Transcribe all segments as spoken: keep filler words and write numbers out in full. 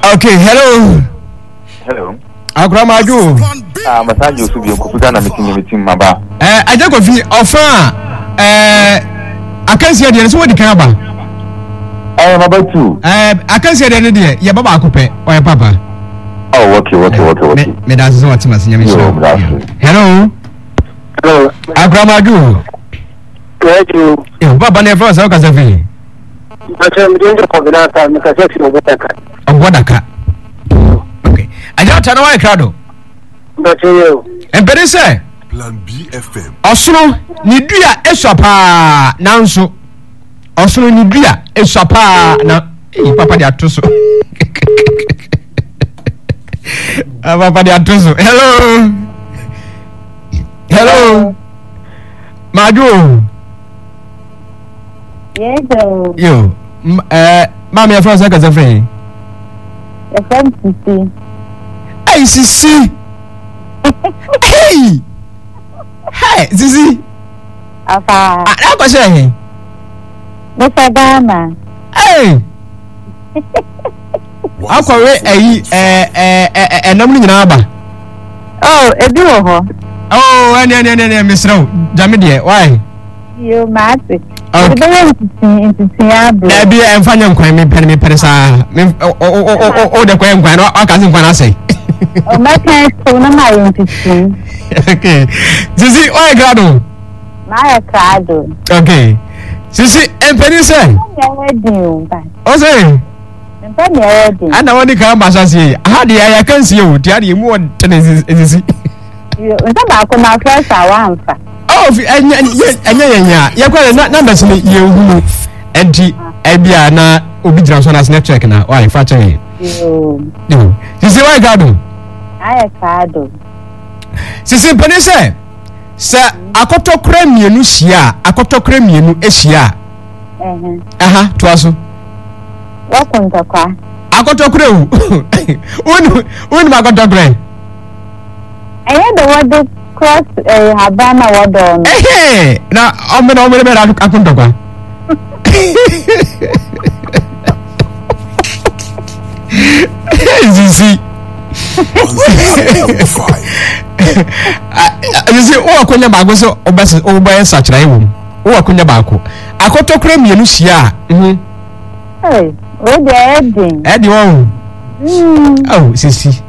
Okay, hello. Hello. Agramaju. Ah, masaji usubi okufuga na meeting meeting maba. Eh, aja ko fi ofa eh akansi e de so wodi kan ba. Eh, maba two. Eh, akansi e de de ye baba akopɛ oye papa. Oh, okay, okay, okay, okay. Me me da so what ma sinya me so. Hello. Hello. Agramaju. Thank you. Yo, baba ne fa so ka se fi. Acha mjengo combinata nikasema obotaka. Obodaka. Okay. Aja tana wa krado. Ndacheyo. Empere se Plan B F M. Osoro ni dua eswa pa nanso. Osoro ni dua eswa pa na eh papa de atoso. Ah papa de atoso. Hello. Hello. Madu. Yes, Yo. M- eh mama ya France ka zafre. the friend Sisi. Hey Sisi. Hey. Hey Sisi. Afa. Ah, na ko se. Mister Ghana. Hey. Akwawe eyi eh eh eh enam ni nyina aba. Oh, ebi wo ho. Oh, ene ene ene misro. Jame de, why? Yo mate. Okay. The way it's it's ya bro. Na bi emfanya nkwan me pere me pere sa. Me o o o o de kwan nkwan o ka se nkwan asai. O ma kan so na ma yin titi. Okay. Sisi, why grado? Ma ya krado. Okay. Sisi, empeni se. Ya wedding o ba. O se. Mpa ni wedding. Ana woni ka ma sa se. Aha de ya kan se o, ti ade mu o tene sisi. Yo, nta ba ko na fresh awanfa. Oh, enya enya enya. Ya kwa na na mbese ni ye hu. Enti ebia na obi gira so na network na why fa chen. Yo. No. Sisi, why grado? Aya krado. Sisi mpene se. Sa akotokra mienu hia, akotokra mienu ehia. Eh. Aha, to aso. Wa kunta kwa. Akotokra u. Unu unu akotokra. Aya the word cross eh habana word. Eh, na omena omena be akotokra. Sisi. Sisi o akonya baako so obese obaye sachira ewu. O akonya baako. Akotokra mienu hia. Mhm. Hey, we the wedding. E di won. Mm. Oh, sisi.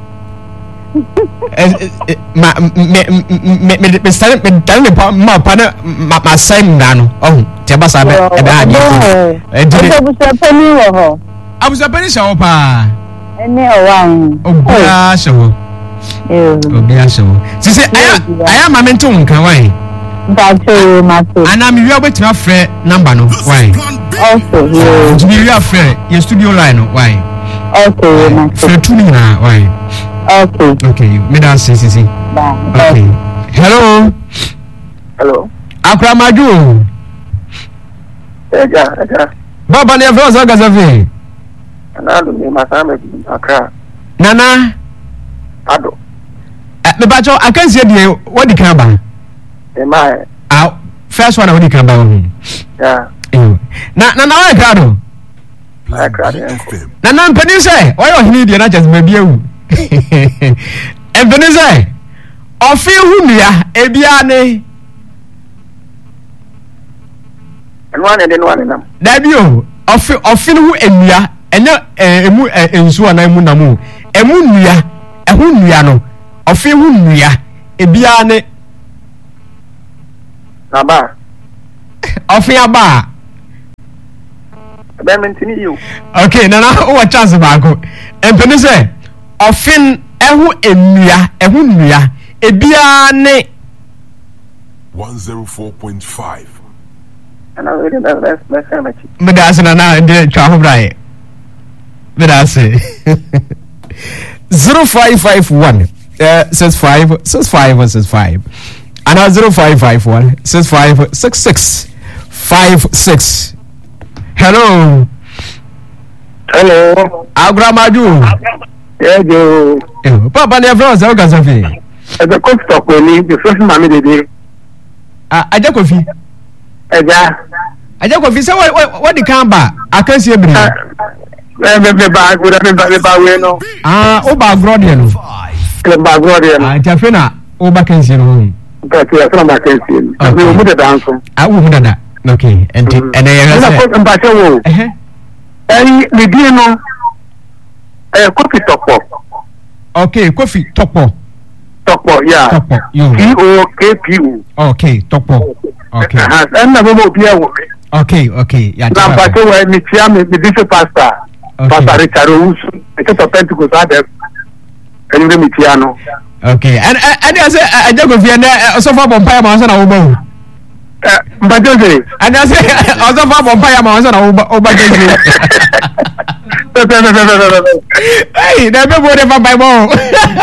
Ma me me me me start me dan me ma pa na ma ma sem na no. Oh, te ba sa be e be adi. E di. Obo bu se pani wo ho. Abusa pani shawo pa. Ene o wan. Obia shawo. Eh. Obia shawo. Sisi aya aya ma me nton kan wan. Ndacho maso. Ana mi wi obetima frɛ number no wan. Also, yeah. Mi wi afrɛ ye studio line no wan. Okay, maso. Frɛ tu ni na wan. Okay. Okay, me da sisi sisi. Bye. Okay. Hello. Hello. Akramaju. Eja, eja. Baba ne afrɛ so gazafe. Ana do me masama bi akra. Nana. Ado. Eh, me ba cho akansie de wodi kan ba. E ma Ah, first one wodi kan ba ho. ya. Eh. Na na na wa krado. Plan B F M. Na na mpani sɛ ɔyɛ ɔhene deɛ na kyɛ sɛ baabi awu. Mpani sɛ ɔfe hu nnua ebia ne Eno ane de no ane nam. dabi o ɔfe ɔfe no hu nnua ɛnyɛ eh, emu eh, nsu ana emu nam o emu nnua ɛho nnua no ɔfe hu nnua ebia ne Na ba. ɔfe aba. Be mentini you. Okay, na na wo chance baako. Mpani sɛ ɔfe ɛho nnua ɛho nnua ebia ne one oh four point five. Ana we de na na masama chi. medase na na de twa ho brae medase zero five five one uh six five six five six five and zero five five one six five six six five six. Hello. Hello. Agramaju. Yeah, yo. Eh, papa ne friends o gazafi. As a cook stop we the first mama de de. Ah, aja kofi. Eja. Aja kofi say what what the kan ba akansie biri. me me ba go me ba me ba we no ah o ba agro de no me ba go de no ah jafena o ba kan si no ka ti afra ba kan si me o mu da dan so ah wo mu da okay and and e ya say na ko mba se wo eh eh me di no eh kofi topo okay kofi topo topo yeah topo you P O K P U okay topo okay and na bo bi e wo okay okay ya na ba se wo ni tia me me bishop pastor pastor Richard Owusu e to Pentecost ade eni me tia no okay and and I say I just go fear na so far bompa ma so na wo ba eh mba jose and I say so far bompa ma so na wo ba wo ba jose hey na be bo de fa Bible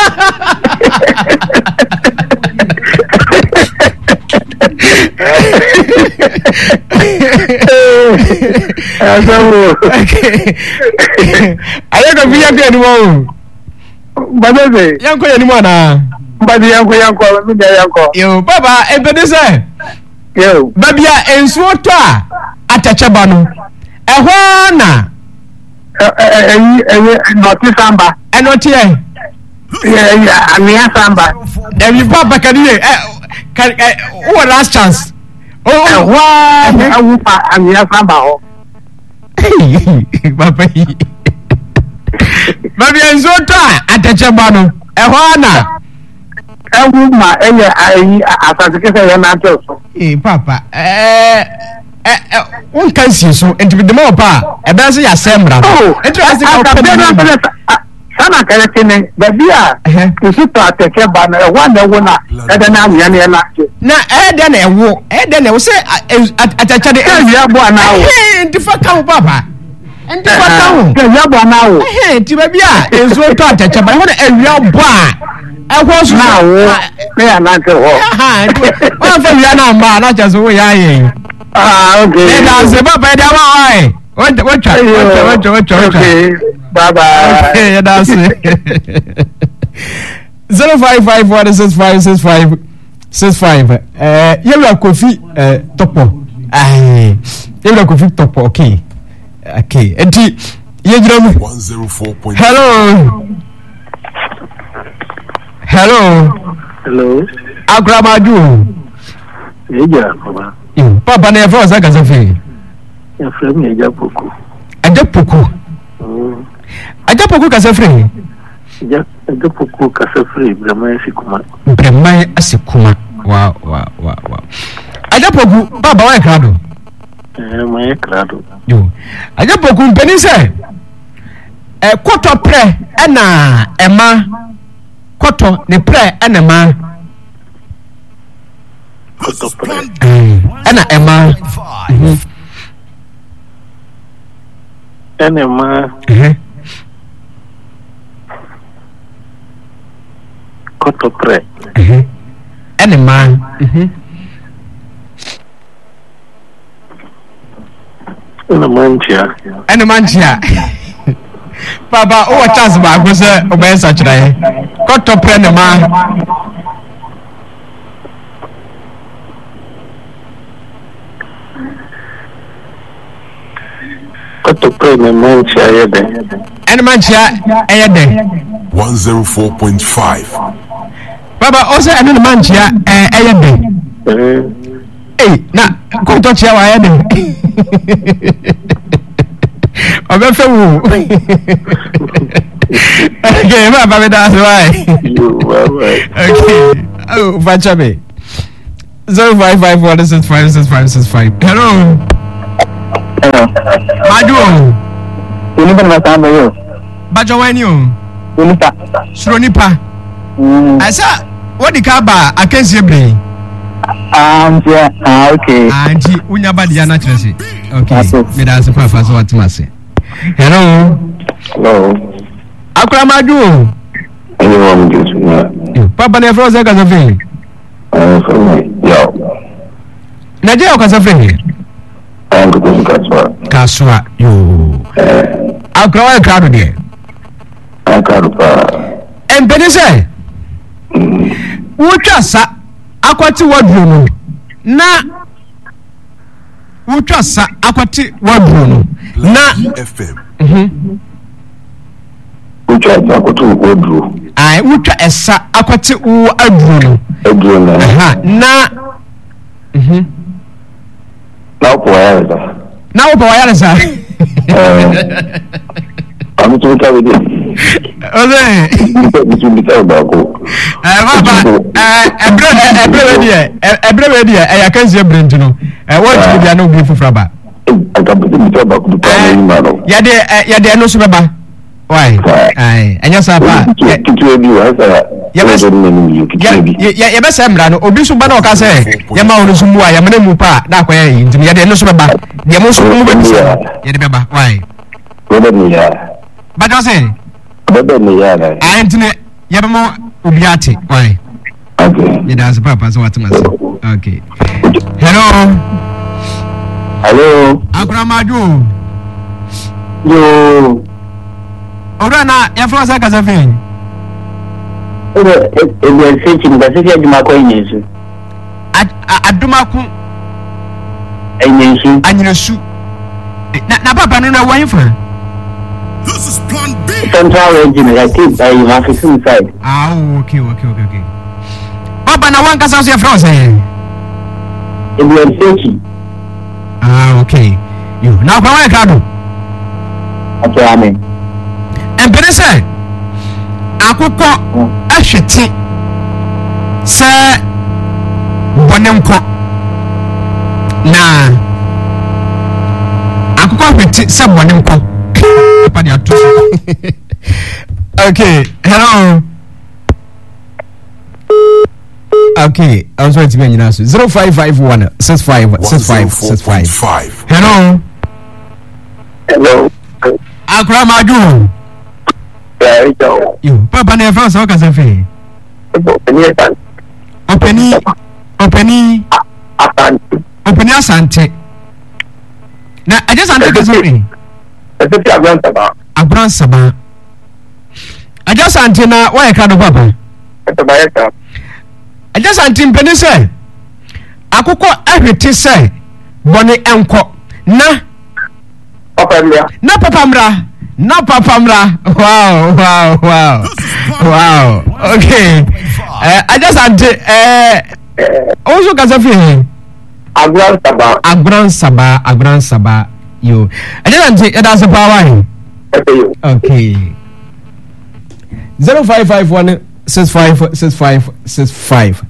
ayo ko biya bi enu o badeze yanko enu ana badi yanko yanko mi da yanko yo baba e be se yo babia ensuo to a atachaba no ehwa na eh eh eh noti samba enoti e eh amia samba dem you papa kadiye eh kan o last chance oh ehwa awu pa amia samba ho baba yi babia ensuo to a atachaba no ehwa na ewu ma eye ayi asase kese ya na to so eh papa eh eh un kan si so enti de mo pa e be se ya semra enti ase ka o sana kare tene babia kusu to ateke ba na ewa na ewu na ede na amia na na na ede na ewu ede na se atacha de e ya bo na wo enti fa ka papa enti fa ka wo e ya bo na wo eh enti babia enzo to atacha ba ho na ewia bo a ehwo so na wo me ya na ke ho ha wa fa wia na ma na cha so wo ya yen ah okay e da se baba da wa oi what what what what what okay bye bye okay ya da se zero five five one six five six five six five eh yellow coffee eh topo ai yellow coffee topo okay okay enti ye jira mu one oh four point hello hello hello agramadu eja baba papa na efo za kaza fe ya frame eja poku aja poku aja poku kaza fe eja eja poku kaza fe brema asikuma brema asikuma wa wa wa wa aja poku baba wa krado eh ma krado yo aja poku mpeni se e koto pre na ema koto ne pre na ma koto pre na ema ene ma koto pre ene ma ene manchia ene manchia papa o chance ba go se o be sa kire koto pre ne ma koto pre ne manchia yede ene manchia eyede one oh four point five baba o se ene manchia eyede eh eh na koto chia wa eyede obe fe wo okay ma ba me da so why you bye okay oh vacha me zero five five one six five six five six five hello hello madu ini kan masa ba yo bajo wani o ini ta suro nipa mm asa wodi ka ba akensie bre ah yeah ah okay anji unya ba dia na kirese okay That's it. me da se pa fa so atmase hello hello akura madu you want me to know papa ne froze ka zafe ah so yo na je o ka zafe I'm going to go kaswa yo akura wa krado de I got pa empene se wotwa sa akwati waduro no na wotwa sa akwati waduro no na F M mhm Utwa akoto oduro. Ai utwa esa akote wo aduro no. Aduro na. Aha, na mhm. Na opo ya za. Na opo ya za. Eh. Amu to ka wede. Oze. Bitu bitu ba ko. Eh baba, eh ebre ebre wedi e, ebre wedi e, e ya kanzi ebre ntino. Eh wo ti bia na obi fufura ba. Aka bitu bitu ba ko pa na ni ma no. Ya de ya de no so beba. Why? Ai, anya sa pa. Kitu ebi wa sa. Ya be ya ya be se mra no obi so ba na o ka se ya ma onu so mu a ya mena mu pa na akoya yi ntimi ya de no so beba. De mo so mu be bisa. Ya de beba. Why? Bebe ni ya. Ba do se. Bebe ni ya na. Ai ntine ya be mo obi ate. Why? Okay. Ya da se papa so watuma se. Okay. Hello. Hello. Akramaju. Yo. Ora na ya fwa sa kaza fen. Ebe ebe sechi nga sechi aduma ko yensu. Aduma ku Yensu. anyesu. Na na papa no na wan fa. This is plan B. Central region I keep I have inside. Ah, okay, okay, okay, okay. Papa na wan kasa so ya fwa sa. Ebe sechi. Ah, okay. Yo, na kwa wa ka do. Okay, amen. Empere se akukọ ahwete se bonenko na akukọ ahwete se bonenko pa dia to. Okay, hello. Okay, I was waiting to you zero five five one six five six five six five. Hello. Hello. Akra maju. Yeah, yo. Yo, papa na fa so ka se fe. Openi openi Asante. openi asante. Na aje asante ka se fe. Ese ti agran saba. Agran saba. Aje asante na wa e ka do papa. Ese ba yeka. Aje asante mpeni se. Akukọ ahwete se boni enko na Papa Lia. na papa mra. No papa mra. Wow, wow, wow. Wow. Okay. Uh, I just had uh also Kazafi. Agran saba. Agran Saba, Agran Saba. You. I just had that's a power. Ese yo. Okay. Zero five five one six five six five six five.